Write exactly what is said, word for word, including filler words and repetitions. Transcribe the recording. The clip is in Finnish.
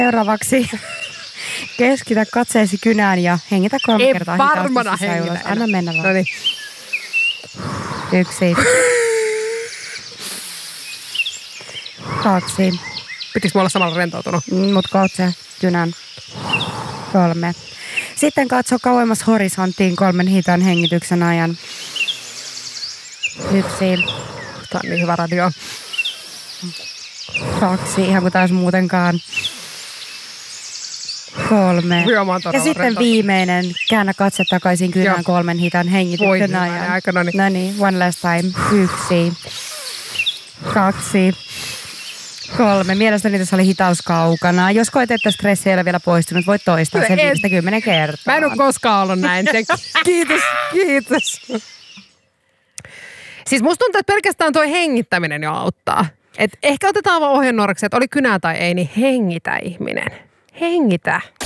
Seuraavaksi keskitä katseesi kynään ja hengitä kolme Ei kertaa varmana hitaasti sisään ylös. hengitä. Anna mennä vaan. No niin. Yksi. Kaksi. Pitikö mulla olla samalla rentoutunut? Mut katse kynän. Kolme. Sitten katso kauemmas horisonttiin kolmen hitaan hengityksen ajan. Yksi. Tää on niin hyvä radio. Kaksi. Ihan kuin taas muutenkaan. Kolme. Ja sitten viimeinen. Käännä katse takaisin kynään Joo. kolmen hitaan hengityksen ajan. Aika, no niin. No niin, one last time. Yksi. Kaksi. Kolme. Mielestäni tässä oli hitaus kaukana. Jos koet, että stressi ei ole vielä poistunut, voit toistaa sen En. viimeistä kymmenen kertaa. Mä en ole koskaan ollut näin. Kiitos, kiitos. Siis musta tuntuu, että pelkästään toi hengittäminen jo auttaa. Et ehkä otetaan vaan ohjenuoraksi, että oli kynää tai ei, niin hengitä ihminen. Hengitä.